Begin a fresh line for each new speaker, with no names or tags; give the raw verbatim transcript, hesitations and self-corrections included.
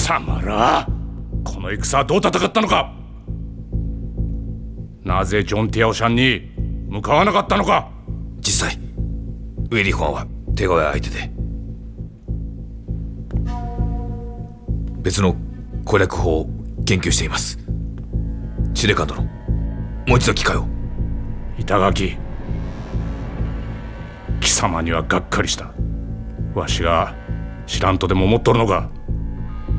様ら、この戦はどう戦ったのか。なぜジョン・ティアオシャンに向かわなかったのか。
実際ウェリー・ホアンは手強い相手で、別の攻略法を研究しています。司令官殿、もう一度機会を。
板垣、貴様にはがっかりした。わしが知らんとでも思っとるのか。